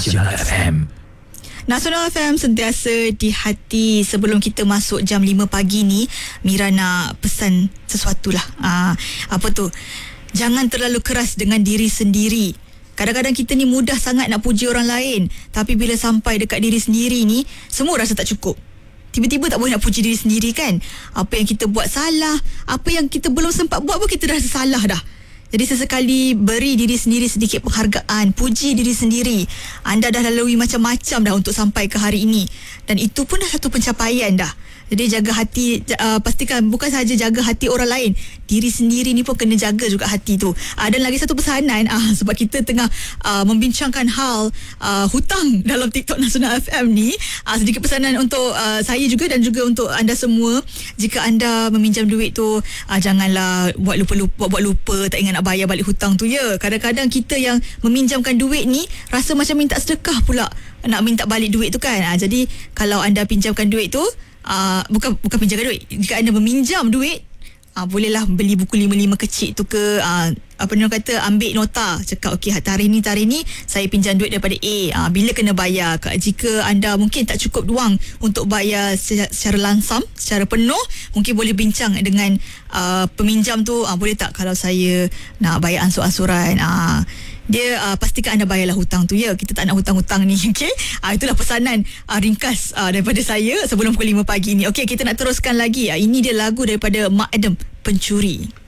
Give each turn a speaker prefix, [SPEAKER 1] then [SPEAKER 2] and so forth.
[SPEAKER 1] Nasional FM.
[SPEAKER 2] Nasional FM sentiasa di hati. Sebelum kita masuk jam 5 pagi ni, Mira nak pesan sesuatu lah. Apa tu? Jangan terlalu keras dengan diri sendiri. Kadang-kadang kita ni mudah sangat nak puji orang lain, tapi bila sampai dekat diri sendiri ni, semua rasa tak cukup. Tiba-tiba tak boleh nak puji diri sendiri kan. Apa yang kita buat salah, apa yang kita belum sempat buat pun kita dah rasa salah dah. Jadi sesekali beri diri sendiri sedikit penghargaan, puji diri sendiri. Anda dah lalui macam-macam dah untuk sampai ke hari ini, dan itu pun dah satu pencapaian dah. Jadi jaga hati, pastikan bukan sahaja jaga hati orang lain, diri sendiri ni pun kena jaga juga hati tu. Dan lagi satu pesanan, sebab kita tengah membincangkan hal hutang dalam TikTok Nasional FM ni, sedikit pesanan untuk saya juga dan juga untuk anda semua. Jika anda meminjam duit tu, janganlah buat lupa, tak ingat nak bayar balik hutang tu ya. Kadang-kadang kita yang meminjamkan duit ni rasa macam minta sedekah pula nak minta balik duit tu kan. Jadi kalau anda pinjamkan duit tu, bukan pinjamkan duit, jika anda meminjam duit, bolehlah beli buku 5-5 kecil tu ke, apa dia kata, ambil nota, cakap okey tarikh ni saya pinjam duit daripada A, bila kena bayar. Jika anda mungkin tak cukup wang untuk bayar secara langsam, secara penuh, mungkin boleh bincang dengan peminjam tu, boleh tak kalau saya nak bayar ansur-ansuran, dia pastikan anda bayarlah hutang tu ya. Kita tak nak hutang-hutang ni, okey. Itulah pesanan ringkas daripada saya sebelum pukul 5 pagi ni. Okey, kita nak teruskan lagi. Ini dia lagu daripada Mak Adam, Pencuri.